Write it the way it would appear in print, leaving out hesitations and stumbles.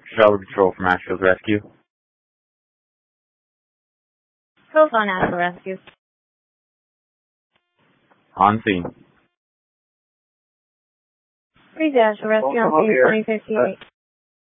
Shower Control from Ashfield Rescue. Telephone Ashfield Rescue. On scene. Please Ashfield Rescue on scene 2058.